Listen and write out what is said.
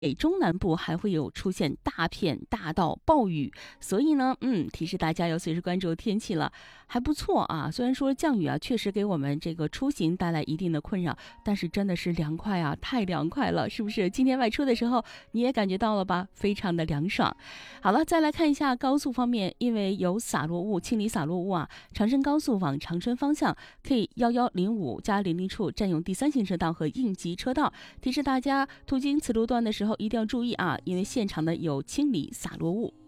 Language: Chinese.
中南部还会有出现大片大到暴雨，所以呢，提示大家要随时关注天气了，还不错啊。虽然说降雨啊，确实给我们这个出行带来一定的困扰，但是真的是凉快啊，太凉快了，是不是？今天外出的时候你也感觉到了吧？非常的凉爽。好了，再来看一下高速方面，因为有洒落物清理洒落物啊，长深高速往长春方向 K1105+00处占用第3行车道和应急车道，提示大家途经此路段的时候一定要注意啊，因为现场呢有清理洒落物。